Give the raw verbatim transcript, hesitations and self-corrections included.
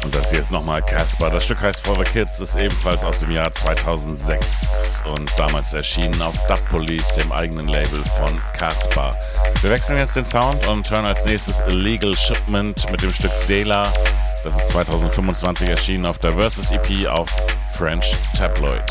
Und das hier ist nochmal Casper. Das Stück heißt For the Kids, ist ebenfalls aus dem Jahr zweitausendsechs und damals erschienen auf Dub Police, dem eigenen Label von Casper. Wir wechseln jetzt den Sound und hören als nächstes Illegal Shipment mit dem Stück Dela. Das ist zweitausendfünfundzwanzig erschienen auf der Versus E P auf French Tabloid.